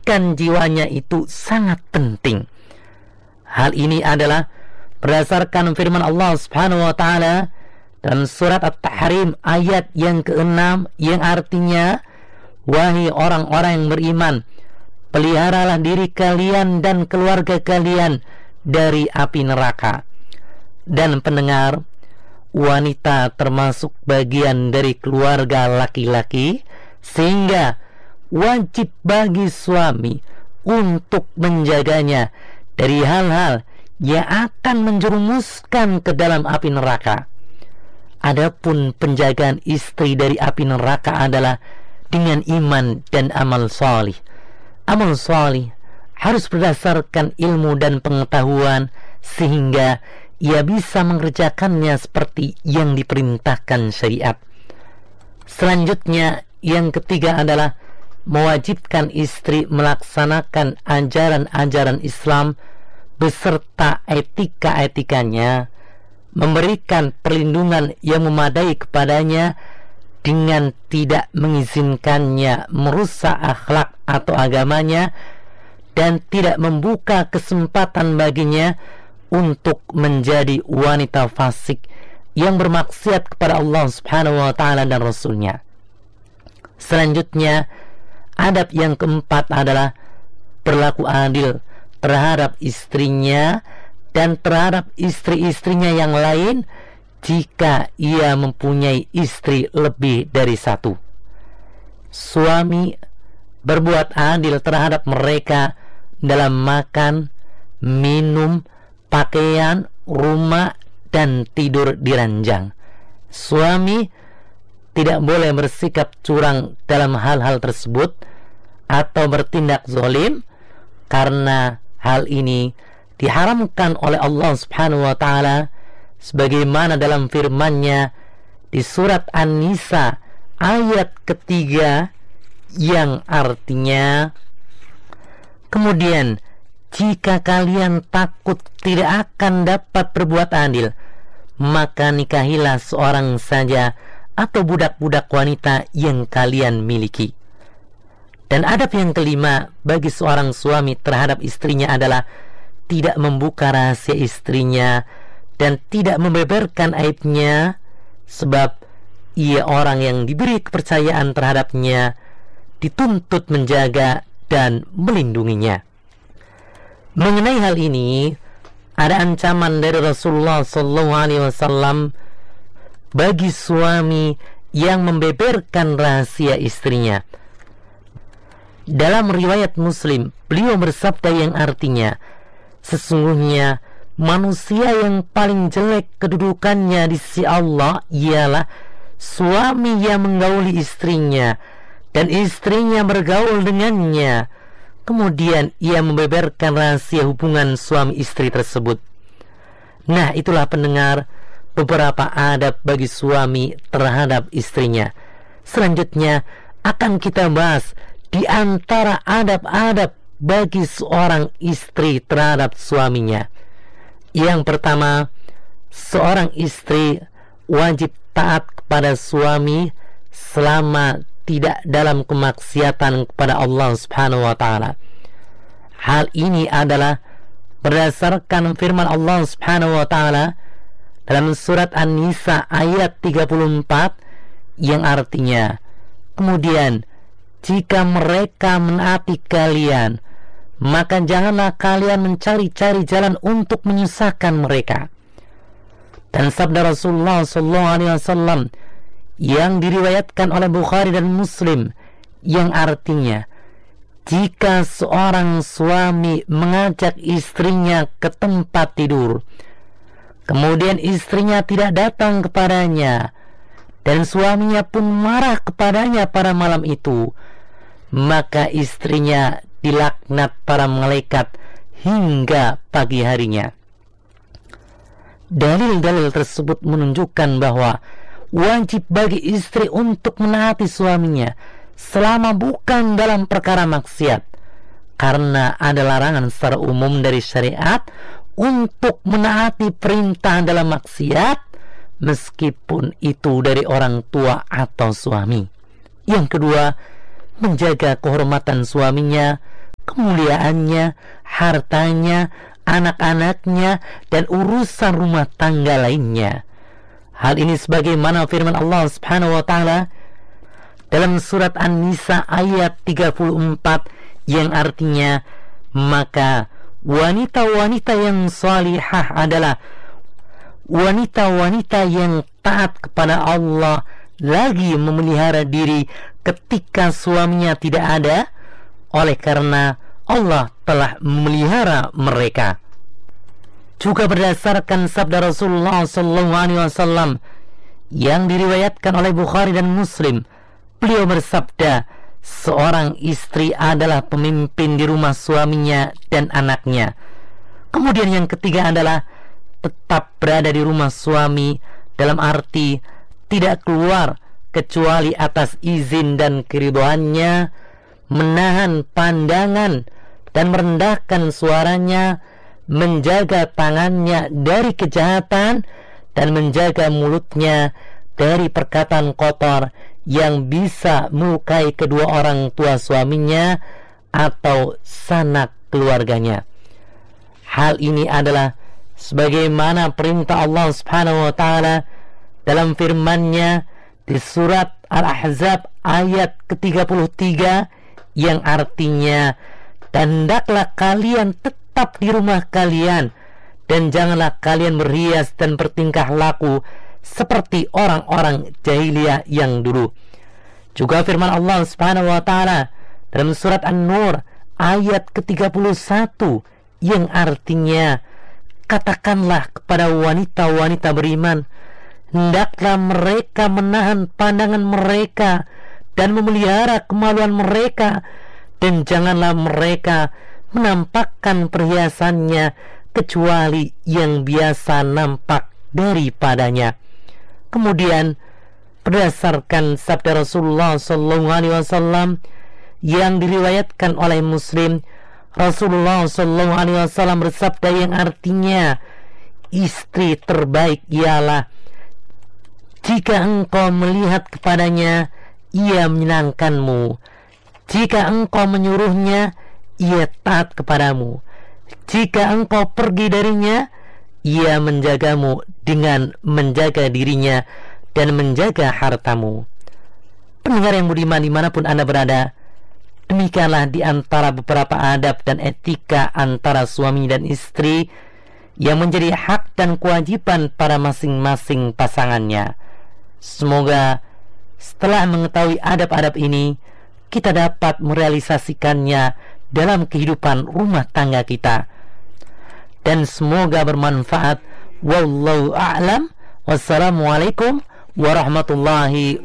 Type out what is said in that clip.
menyelamatkan jiwanya itu sangat penting. Hal ini adalah berdasarkan firman Allah Subhanahu wa taala dalam surat At-Tahrim ayat yang ke-6 yang artinya, wahai orang-orang yang beriman, peliharalah diri kalian dan keluarga kalian dari api neraka. Dan pendengar, wanita termasuk bagian dari keluarga laki-laki, sehingga wajib bagi suami untuk menjaganya dari hal-hal yang akan menjerumuskan ke dalam api neraka. Adapun penjagaan istri dari api neraka adalah dengan iman dan amal salih. Amal salih harus berdasarkan ilmu dan pengetahuan sehingga ia bisa mengerjakannya seperti yang diperintahkan syariat. Selanjutnya, yang ketiga adalah mewajibkan istri melaksanakan ajaran-ajaran Islam beserta etika-etikanya, memberikan perlindungan yang memadai kepadanya dengan tidak mengizinkannya merusak akhlak atau agamanya, dan tidak membuka kesempatan baginya untuk menjadi wanita fasik yang bermaksiat kepada Allah Subhanahu wa taala dan Rasulnya. Selanjutnya, adab yang keempat adalah berlaku adil terhadap istrinya dan terhadap istri-istrinya yang lain jika ia mempunyai istri lebih dari satu. Suami berbuat adil terhadap mereka dalam makan, minum, pakaian, rumah, dan tidur di ranjang. Suami tidak boleh bersikap curang dalam hal-hal tersebut atau bertindak zalim, karena hal ini diharamkan oleh Allah Subhanahu wa taala sebagaimana dalam firman-Nya di surat An-Nisa ayat ketiga yang artinya, kemudian jika kalian takut tidak akan dapat berbuat adil, maka nikahilah seorang saja atau budak-budak wanita yang kalian miliki. Dan adab yang kelima bagi seorang suami terhadap istrinya adalah tidak membuka rahasia istrinya dan tidak membeberkan aibnya, sebab ia orang yang diberi kepercayaan terhadapnya, dituntut menjaga dan melindunginya. Mengenai hal ini, ada ancaman dari Rasulullah SAW bagi suami yang membeberkan rahasia istrinya. Dalam riwayat Muslim, beliau bersabda yang artinya, sesungguhnya manusia yang paling jelek kedudukannya di sisi Allah ialah suami yang menggauli istrinya dan istrinya bergaul dengannya, kemudian ia membeberkan rahasia hubungan suami istri tersebut. Nah, itulah pendengar beberapa adab bagi suami terhadap istrinya. Selanjutnya akan kita bahas di antara adab-adab bagi seorang istri terhadap suaminya. Yang pertama, seorang istri wajib taat kepada suami selama tidak dalam kemaksiatan kepada Allah Subhanahu wa taala. Hal ini adalah berdasarkan firman Allah Subhanahu wa taala dalam surat An-Nisa ayat 34 yang artinya, kemudian jika mereka menaati kalian, maka janganlah kalian mencari-cari jalan untuk menyusahkan mereka. Dan sabda Rasulullah SAW yang diriwayatkan oleh Bukhari dan Muslim yang artinya, jika seorang suami mengajak istrinya ke tempat tidur, kemudian istrinya tidak datang kepadanya, dan suaminya pun marah kepadanya pada malam itu, maka istrinya dilaknat para malaikat hingga pagi harinya. Dalil-dalil tersebut menunjukkan bahwa wajib bagi istri untuk menaati suaminya selama bukan dalam perkara maksiat, karena ada larangan secara umum dari syariat untuk menaati perintah dalam maksiat, meskipun itu dari orang tua atau suami. Yang kedua, menjaga kehormatan suaminya kemuliaannya, hartanya, anak-anaknya, dan urusan rumah tangga lainnya. Hal ini sebagaimana firman Allah Subhanahu wa taala dalam surat An-Nisa ayat 34 yang artinya, maka wanita-wanita yang salihah adalah wanita-wanita yang taat kepada Allah, lagi memelihara diri ketika suaminya tidak ada, oleh karena Allah telah memelihara mereka. Juga berdasarkan sabda Rasulullah SAW yang diriwayatkan oleh Bukhari dan Muslim, beliau bersabda, seorang istri adalah pemimpin di rumah suaminya dan anaknya. Kemudian yang ketiga adalah tetap berada di rumah suami, dalam arti tidak keluar kecuali atas izin dan keridhaannya, menahan pandangan dan merendahkan suaranya, menjaga tangannya dari kejahatan, dan menjaga mulutnya dari perkataan kotor yang bisa melukai kedua orang tua suaminya atau sanak keluarganya. Hal ini adalah sebagaimana perintah Allah Subhanahu wa taala dalam firman-Nya di surat Al-Ahzab ayat ke-33 yang artinya, dan hendaklah kalian tetap di rumah kalian, dan janganlah kalian berhias dan bertingkah laku seperti orang-orang jahiliyah yang dulu. Juga firman Allah Subhanahu wa taala dalam surat An-Nur ayat ke-31 yang artinya, katakanlah kepada wanita-wanita beriman, hendaklah mereka menahan pandangan mereka dan memelihara kemaluan mereka, dan janganlah mereka menampakkan perhiasannya kecuali yang biasa nampak daripadanya. Kemudian berdasarkan sabda Rasulullah SAW yang diriwayatkan oleh Muslim, Rasulullah SAW bersabda yang artinya, istri terbaik ialah jika engkau melihat kepadanya, ia menyenangkanmu. Jika engkau menyuruhnya, ia taat kepadamu. Jika engkau pergi darinya, ia menjagamu dengan menjaga dirinya dan menjaga hartamu. Pendengar yang budiman dimanapun Anda berada, demikianlah di antara beberapa adab dan etika antara suami dan istri yang menjadi hak dan kewajiban para masing-masing pasangannya. Semoga setelah mengetahui adab-adab ini, kita dapat merealisasikannya dalam kehidupan rumah tangga kita, dan semoga bermanfaat. Wallahu a'lam. Wassalamualaikum warahmatullahi